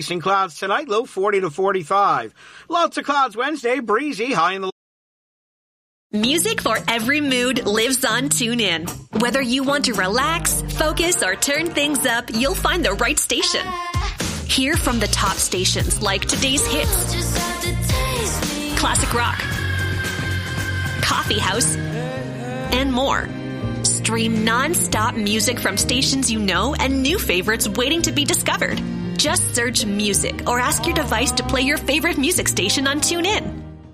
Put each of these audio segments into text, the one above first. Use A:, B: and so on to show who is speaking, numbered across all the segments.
A: Increasing clouds tonight, low 40 to 45. Lots of clouds Wednesday, breezy, high in the...
B: Music for every mood lives on TuneIn. Whether you want to relax, focus, or turn things up, you'll find the right station. Hear from the top stations like today's hits, classic rock, coffee house, and more. Stream non-stop music from stations you know and new favorites waiting to be discovered. Just search music or ask your device to play your favorite music station on TuneIn.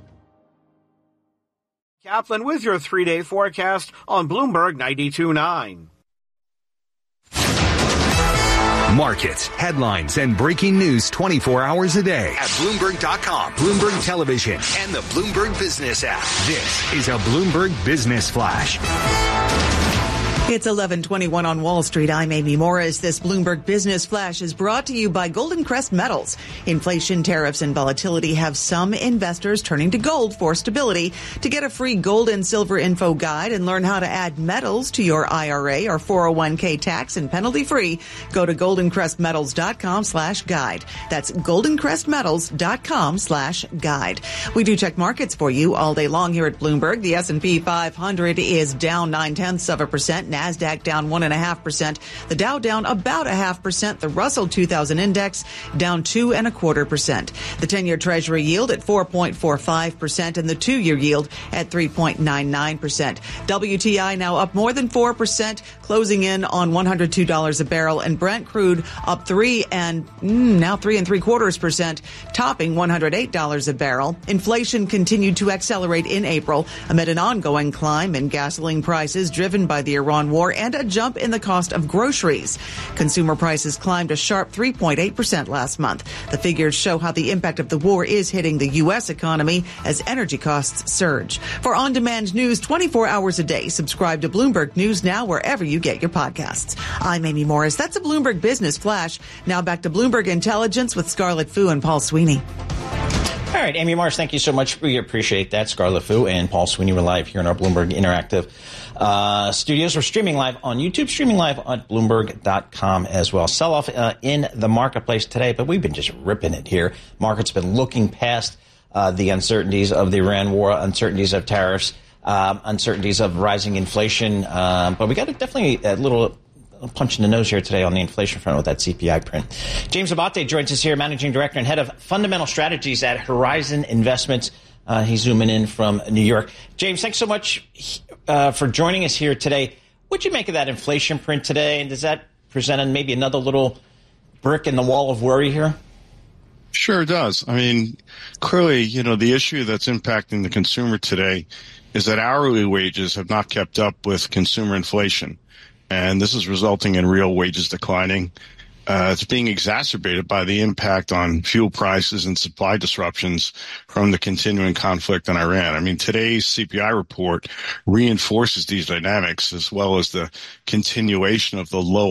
A: Kaplan with your 3-day forecast on Bloomberg 92.9.
C: Markets, headlines, and breaking news 24 hours a day at Bloomberg.com, Bloomberg Television, and the Bloomberg Business app. This is a Bloomberg Business Flash.
D: It's 11:21 on Wall Street. I'm Amy Morris. This Bloomberg Business Flash is brought to you by Golden Crest Metals. Inflation, tariffs, and volatility have some investors turning to gold for stability. To get a free gold and silver info guide and learn how to add metals to your IRA or 401k tax and penalty free, go to goldencrestmetals.com/guide. That's goldencrestmetals.com/guide. We do check markets for you all day long here at Bloomberg. The S&P 500 is down 0.9%. NASDAQ down 1.5%. The Dow down about 0.5%. The Russell 2000 index down 2.25%. The 10-year Treasury yield at 4.45% and the 2-year yield at 3.99%. WTI now up more than 4%, closing in on $102 a barrel, and Brent crude up 3.75%, topping $108 a barrel. Inflation continued to accelerate in April amid an ongoing climb in gasoline prices driven by the Iran war and a jump in the cost of groceries. Consumer prices climbed a sharp 3.8% last month. The figures show how the impact of the war is hitting the U.S. economy as energy costs surge. For on-demand news 24 hours a day, subscribe to Bloomberg News Now wherever you get your podcasts. I'm Amy Morris. That's a Bloomberg Business Flash. Now back to Bloomberg Intelligence with Scarlett Fu and Paul Sweeney.
E: All right, Amy Morris, thank you so much. We appreciate that. Scarlett Fu and Paul Sweeney were live here in our Bloomberg Interactive studios. We're streaming live on YouTube, streaming live on Bloomberg.com as well. Sell-off in the marketplace today, but we've been just ripping it here. Market's been looking past the uncertainties of the Iran war, uncertainties of tariffs, uncertainties of rising inflation. But we got definitely a little punch in the nose here today on the inflation front with that CPI print. James Abate joins us here, Managing Director and Head of Fundamental Strategies at Horizon Investments. He's zooming in from New York. James, thanks so much for joining us here today. What'd you make of that inflation print today? And does that present maybe another little brick in the wall of worry here?
F: Sure it does. I mean, clearly, the issue that's impacting the consumer today is that hourly wages have not kept up with consumer inflation. And this is resulting in real wages declining. It's being exacerbated by the impact on fuel prices and supply disruptions from the continuing conflict in Iran. I mean, today's CPI report reinforces these dynamics, as well as the continuation of the low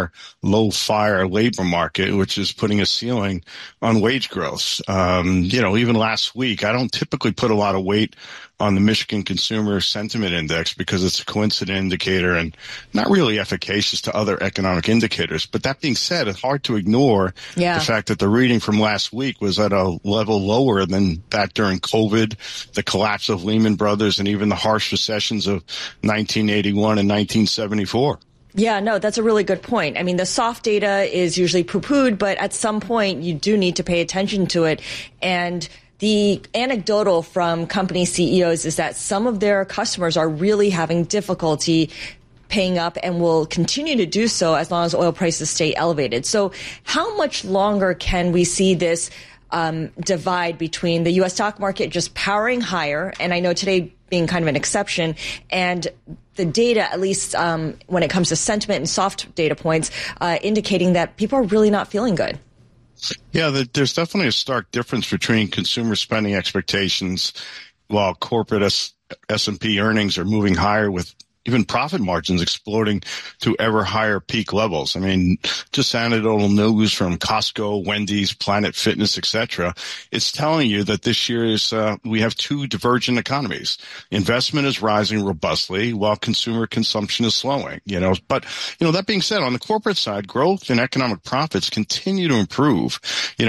F: fire labor market, which is putting a ceiling on wage growth. Even last week, I don't typically put a lot of weight on the Michigan Consumer Sentiment Index because it's a coincident indicator and not really efficacious to other economic indicators. But that being said, it's hard to ignore the fact that the reading from last week was at a level lower than that during COVID, the collapse of Lehman Brothers, and even the harsh recessions of 1981 and 1974.
G: Yeah, no, that's a really good point. I mean, the soft data is usually poo-pooed, but at some point you do need to pay attention to it. And the anecdotal from company CEOs is that some of their customers are really having difficulty paying up and will continue to do so as long as oil prices stay elevated. So how much longer can we see this divide between the U.S. stock market just powering higher, and I know today being kind of an exception, and the data, at least when it comes to sentiment and soft data points, indicating that people are really not feeling good?
F: Yeah, there's definitely a stark difference between consumer spending expectations while corporate S&P earnings are moving higher, with even profit margins exploding to ever higher peak levels. I mean, just anecdotal news from Costco, Wendy's, Planet Fitness, etc. It's telling you that this year we have two divergent economies. Investment is rising robustly while consumer consumption is slowing, But, that being said, on the corporate side, growth and economic profits continue to improve.